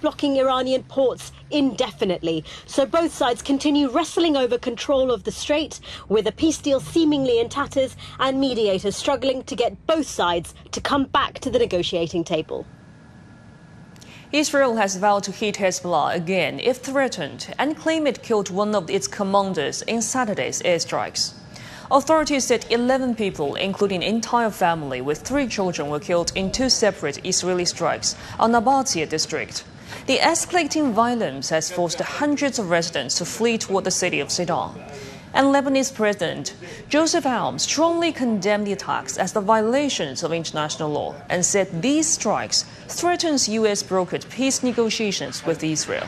blocking Iranian ports indefinitely. So both sides continue wrestling over control of the strait, with a peace deal seemingly in tatters and mediators struggling to get both sides to come back to the negotiating table. Israel has vowed to hit Hezbollah again if threatened and claim it killed one of its commanders in Saturday's airstrikes. Authorities said 11 people, including an entire family with 3 children, were killed in 2 separate Israeli strikes on Nabatia district. The escalating violence has forced hundreds of residents to flee toward the city of Sidon. And Lebanese President Joseph Aoun strongly condemned the attacks as the violations of international law and said these strikes threatens U.S.-brokered peace negotiations with Israel.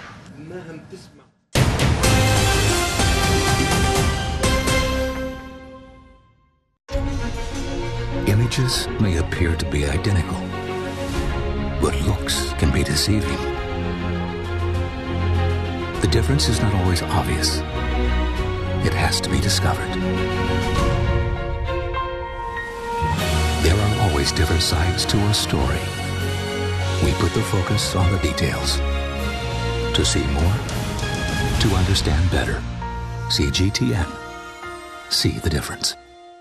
Images may appear to be identical, but looks can be deceiving. The difference is not always obvious. It has to be discovered. There are always different sides to a story. We put the focus on the details. To see more, to understand better. See GTN. See the difference.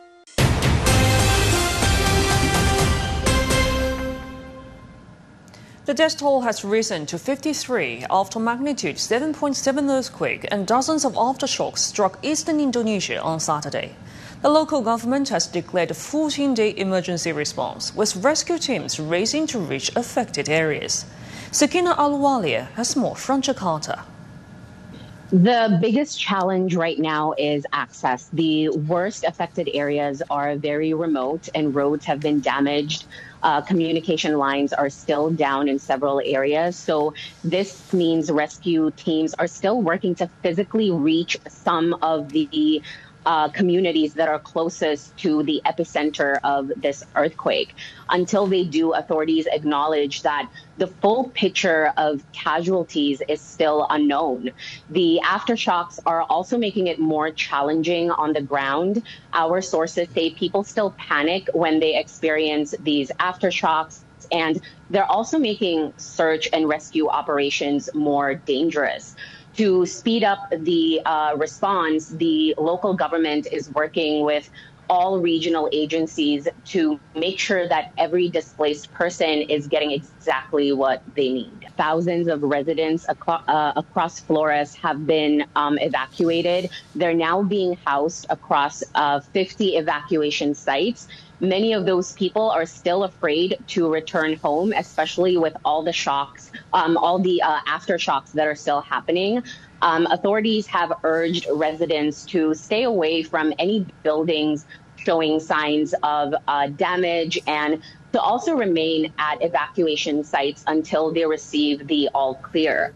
The death toll has risen to 53 after magnitude 7.7 earthquake and dozens of aftershocks struck eastern Indonesia on Saturday. The local government has declared a 14-day emergency response, with rescue teams racing to reach affected areas. Sakina Al-Walia has more from Jakarta. The biggest challenge right now is access. The worst affected areas are very remote and roads have been damaged. Communication lines are still down in several areas. So this means rescue teams are still working to physically reach some of the communities that are closest to the epicenter of this earthquake. Until they do, authorities acknowledge that the full picture of casualties is still unknown. The aftershocks are also making it more challenging on the ground. Our sources say people still panic when they experience these aftershocks, and they're also making search and rescue operations more dangerous. To speed up the response, the local government is working with all regional agencies to make sure that every displaced person is getting exactly what they need. Thousands of residents across Flores have been evacuated. They're now being housed across 50 evacuation sites. Many of those people are still afraid to return home, especially with all the shocks, all the aftershocks that are still happening. Authorities have urged residents to stay away from any buildings showing signs of damage and to also remain at evacuation sites until they receive the all clear.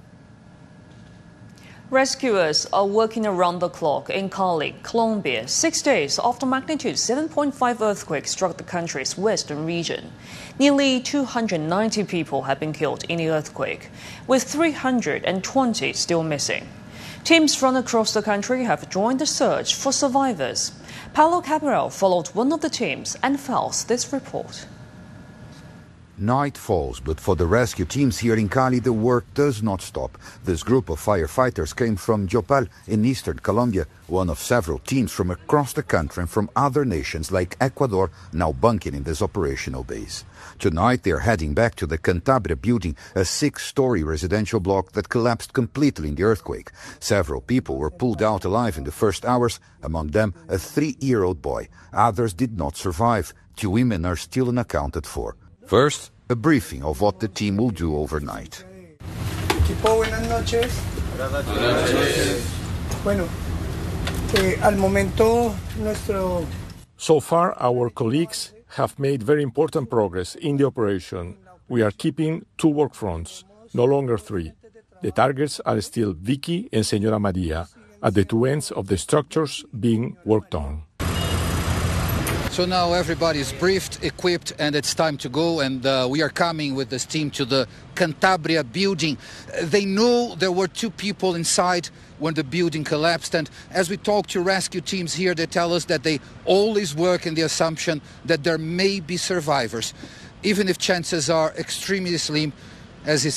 Rescuers are working around the clock in Cali, Colombia, 6 days after magnitude 7.5 earthquake struck the country's western region. Nearly 290 people have been killed in the earthquake, with 320 still missing. Teams from across the country have joined the search for survivors. Paulo Cabral followed one of the teams and files this report. Night falls, but for the rescue teams here in Cali, the work does not stop. This group of firefighters came from Jopal in eastern Colombia, one of several teams from across the country and from other nations like Ecuador now bunking in this operational base. Tonight, they're heading back to the Cantabria building, a 6-story residential block that collapsed completely in the earthquake. Several people were pulled out alive in the first hours, among them a 3-year-old boy. Others did not survive. 2 women are still unaccounted for. First, a briefing of what the team will do overnight. Equipo, buenas noches. Buenas noches. Bueno, al momento nuestro... So far, our colleagues have made very important progress in the operation. We are keeping 2 work fronts, no longer 3. The targets are still Vicky and Señora Maria, at the 2 ends of the structures being worked on. So now everybody is briefed, equipped, and it's time to go. And we are coming with this team to the Cantabria building. They know there were 2 people inside when the building collapsed. And as we talk to rescue teams here, they tell us that they always work in the assumption that there may be survivors, even if chances are extremely slim, as is